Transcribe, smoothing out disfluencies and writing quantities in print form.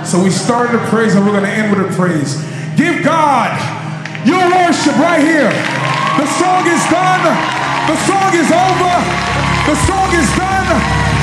So we started a praise and we're going to end with a praise. Give God your worship right here. The song is done.